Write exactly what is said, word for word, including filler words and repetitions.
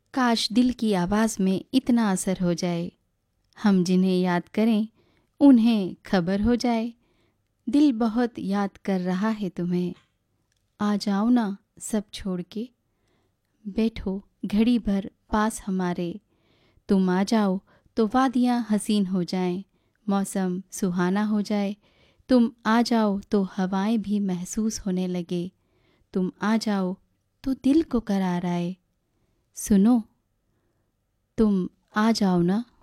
काश दिल की आवाज़ में इतना असर हो जाए, हम जिन्हें याद करें उन्हें खबर हो जाए। दिल बहुत याद कर रहा है तुम्हें, आ जाओ ना सब छोड़ के, बैठो घड़ी भर पास हमारे। तुम आ जाओ तो वादियाँ हसीन हो जाएं, मौसम सुहाना हो जाए। तुम आ जाओ तो हवाएं भी महसूस होने लगे। तुम आ जाओ तो दिल को करार आए। सुनो, तुम आ जाओ ना।